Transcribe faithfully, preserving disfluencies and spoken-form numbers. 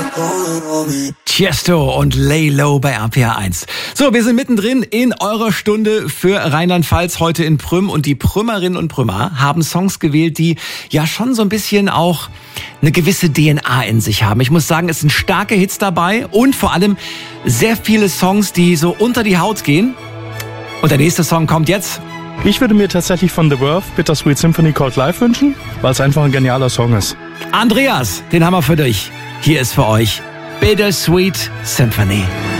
Tiesto und Lay Low bei R P R eins. So, wir sind mittendrin in eurer Stunde für Rheinland-Pfalz heute in Prüm und die Prümerinnen und Prümer haben Songs gewählt, die ja schon so ein bisschen auch eine gewisse D N A in sich haben. Ich muss sagen, es sind starke Hits dabei und vor allem sehr viele Songs, die so unter die Haut gehen. Und der nächste Song kommt jetzt. Ich würde mir tatsächlich von The Verve Bittersweet Symphony Called Life wünschen, weil es einfach ein genialer Song ist. Andreas, den haben wir für dich. Hier ist für euch Bittersweet Symphony.